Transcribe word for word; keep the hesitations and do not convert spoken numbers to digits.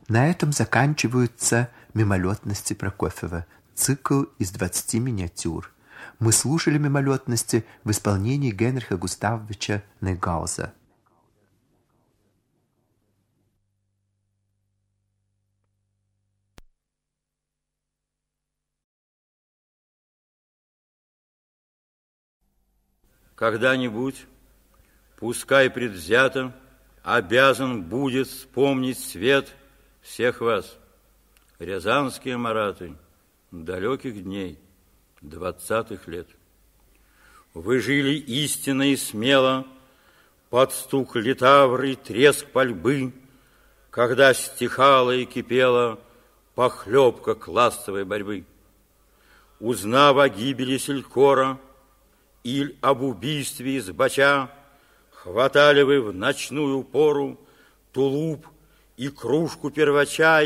На этом заканчиваются «Мимолетности» Прокофьева, цикл из двадцати миниатюр. Мы слушали «Мимолетности» в исполнении Генриха Густавовича Нейгауза. Когда-нибудь, пускай предвзято, обязан будет вспомнить свет всех вас, рязанские мараты далеких дней, двадцатых лет. Вы жили истинно и смело под стук литавры, треск пальбы, когда стихала и кипела похлебка классовой борьбы. Узнав о гибели селькора или об убийстве из Бача, хватали вы в ночную пору тулуп и кружку первача